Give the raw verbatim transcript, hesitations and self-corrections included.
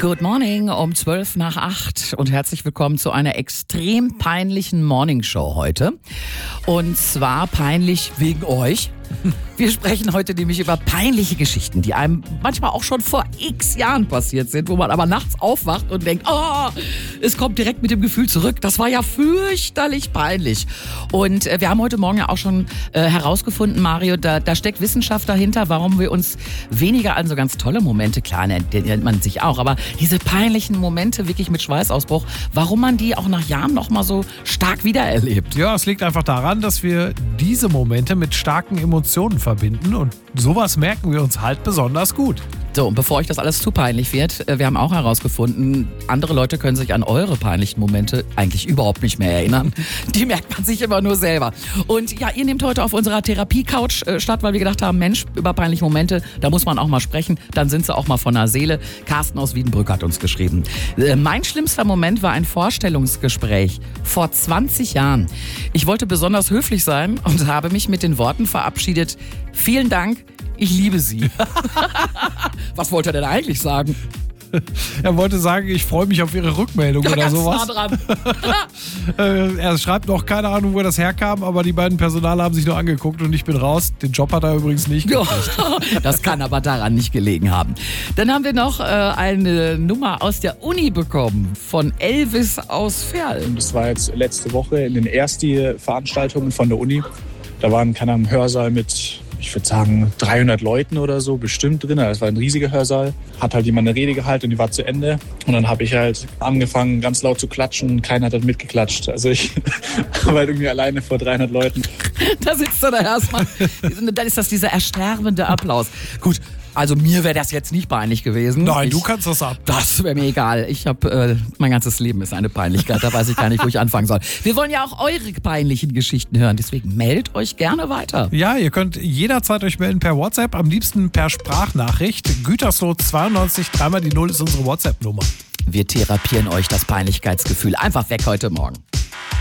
Good morning um zwölf nach acht und herzlich willkommen zu einer extrem peinlichen Morningshow heute. Und zwar peinlich wegen euch. Wir sprechen heute nämlich über peinliche Geschichten, die einem manchmal auch schon vor x Jahren passiert sind, wo man aber nachts aufwacht und denkt, oh, es kommt direkt mit dem Gefühl zurück. Das war ja fürchterlich peinlich. Und äh, wir haben heute Morgen ja auch schon äh, herausgefunden, Mario, da, da steckt Wissenschaft dahinter, warum wir uns weniger an so ganz tolle Momente, klar, nennt, nennt man sich auch, aber diese peinlichen Momente wirklich mit Schweißausbruch, warum man die auch nach Jahren noch mal so stark wiedererlebt. Ja, es liegt einfach daran, dass wir diese Momente mit starken Emotionen verbinden und sowas merken wir uns halt besonders gut. So, und bevor euch das alles zu peinlich wird, wir haben auch herausgefunden, andere Leute können sich an eure peinlichen Momente eigentlich überhaupt nicht mehr erinnern. Die merkt man sich immer nur selber. Und ja, ihr nehmt heute auf unserer Therapie-Couch äh, statt, weil wir gedacht haben, Mensch, über peinliche Momente, da muss man auch mal sprechen. Dann sind sie auch mal von der Seele. Carsten aus Wiedenbrück hat uns geschrieben. Äh, mein schlimmster Moment war ein Vorstellungsgespräch vor zwanzig Jahren. Ich wollte besonders höflich sein und habe mich mit den Worten verabschiedet: Vielen Dank, ich liebe Sie. Was wollte er denn eigentlich sagen? Er wollte sagen, ich freue mich auf Ihre Rückmeldung ja, oder ganz sowas. Nah dran. Er schreibt noch, keine Ahnung, wo das herkam, aber die beiden Personale haben sich nur angeguckt und ich bin raus. Den Job hat er übrigens nicht gekriegt. Das kann aber daran nicht gelegen haben. Dann haben wir noch äh, eine Nummer aus der Uni bekommen von Elvis aus Verl. Das war jetzt letzte Woche in den ersten Veranstaltungen von der Uni. Da waren, keine Ahnung, Hörsaal mit, ich würde sagen, dreihundert Leuten oder so bestimmt drin. Das war ein riesiger Hörsaal. Hat halt jemand eine Rede gehalten und die war zu Ende. Und dann habe ich halt angefangen, ganz laut zu klatschen und keiner hat halt mitgeklatscht. Also ich war halt irgendwie alleine vor dreihundert Leuten. Da sitzt du da erstmal. Dann ist das dieser ersterbende Applaus. Gut. Also mir wäre das jetzt nicht peinlich gewesen. Nein, ich, du kannst das ab. Das wäre mir egal. Ich habe, äh, mein ganzes Leben ist eine Peinlichkeit. Da weiß ich gar nicht, wo ich anfangen soll. Wir wollen ja auch eure peinlichen Geschichten hören. Deswegen meldet euch gerne weiter. Ja, ihr könnt jederzeit euch melden per WhatsApp. Am liebsten per Sprachnachricht. Gütersloh zweiundneunzig, dreimal die Null ist unsere WhatsApp-Nummer. Wir therapieren euch das Peinlichkeitsgefühl einfach weg heute Morgen.